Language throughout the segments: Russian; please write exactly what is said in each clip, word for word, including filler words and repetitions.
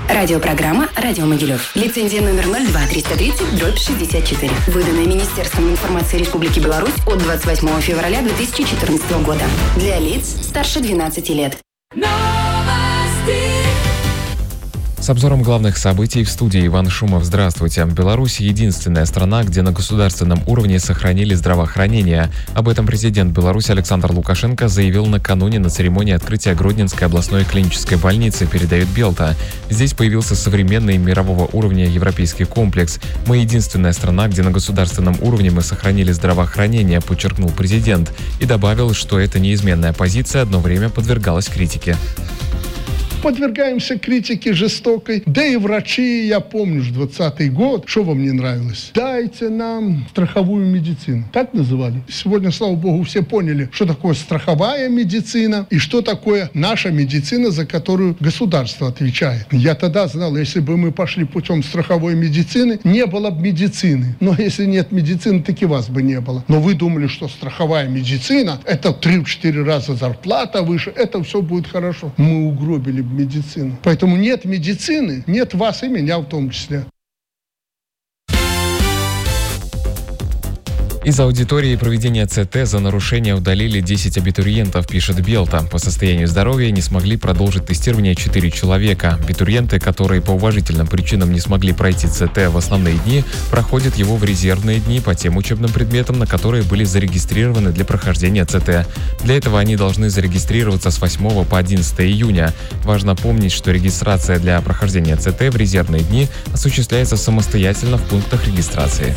Радиопрограмма «Радио Могилев». Лицензия номер ноль два триста тридцать дробь шестьдесят четыре. Выданная Министерством информации Республики Беларусь от двадцать восьмого февраля две тысячи четырнадцатого года. Для лиц старше двенадцати лет. С обзором главных событий в студии Иван Шумов. Здравствуйте. Беларусь — единственная страна, где на государственном уровне сохранили здравоохранение. Об этом президент Беларуси Александр Лукашенко заявил накануне на церемонии открытия Гродненской областной клинической больницы, передает Белта. Здесь появился современный мирового уровня европейский комплекс. Мы единственная страна, где на государственном уровне мы сохранили здравоохранение, подчеркнул президент. И добавил, что эта неизменная позиция одно время подвергалась критике. Подвергаемся критике жестокой. Да и врачи, я помню, в двадцатый год, что вам не нравилось? Дайте нам страховую медицину. Так называли. Сегодня, слава богу, все поняли, что такое страховая медицина и что такое наша медицина, за которую государство отвечает. Я тогда знал, если бы мы пошли путем страховой медицины, не было бы медицины. Но если нет медицины, так и вас бы не было. Но вы думали, что страховая медицина – это три-четыре раза зарплата выше, это все будет хорошо. Мы угробили бы медицину. Поэтому нет медицины, нет вас и меня в том числе. Из аудитории проведения ЦТ за нарушение удалили десять абитуриентов, пишет Белта. По состоянию здоровья не смогли продолжить тестирование четыре человека. Абитуриенты, которые по уважительным причинам не смогли пройти ЦТ в основные дни, проходят его в резервные дни по тем учебным предметам, на которые были зарегистрированы для прохождения ЦТ. Для этого они должны зарегистрироваться с восьмого по одиннадцатое июня. Важно помнить, что регистрация для прохождения ЦТ в резервные дни осуществляется самостоятельно в пунктах регистрации.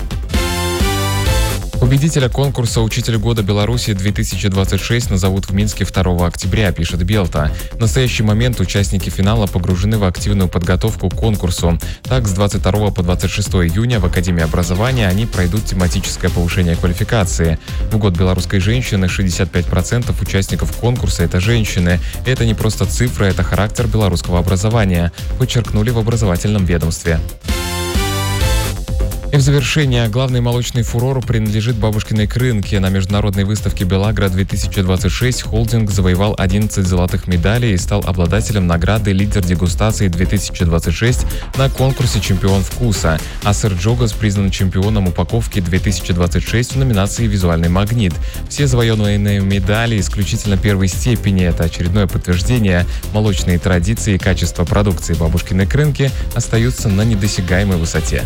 Победителя конкурса «Учитель года Беларуси-две тысячи двадцать шесть» назовут в Минске второго октября, пишет Белта. В настоящий момент участники финала погружены в активную подготовку к конкурсу. Так, с двадцать второго по двадцать шестое июня в Академии образования они пройдут тематическое повышение квалификации. В год белорусской женщины шестьдесят пять процентов участников конкурса – это женщины. Это не просто цифры, это характер белорусского образования, подчеркнули в образовательном ведомстве. И в завершение, главный молочный фурор принадлежит бабушкиной крынке. На международной выставке «Белагра-две тысячи двадцать шесть» холдинг завоевал одиннадцать золотых медалей и стал обладателем награды «Лидер дегустации-две тысячи двадцать шесть» на конкурсе «Чемпион вкуса». А сыр Джогас признан чемпионом упаковки две тысячи двадцать шесть в номинации «Визуальный магнит». Все завоеванные медали исключительно первой степени. Это очередное подтверждение. Молочные традиции и качество продукции бабушкиной крынки остаются на недосягаемой высоте.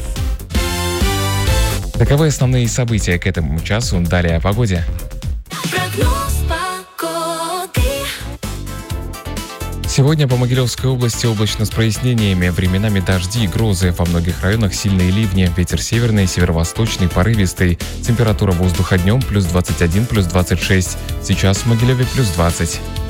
Таковы основные события к этому часу. Далее о погоде. Сегодня по Могилевской области облачно с прояснениями. Временами дожди и грозы. Во многих районах сильные ливни. Ветер северный, северо-восточный, порывистый. Температура воздуха днем плюс двадцать один, плюс двадцать шесть. Сейчас в Могилеве плюс двадцать.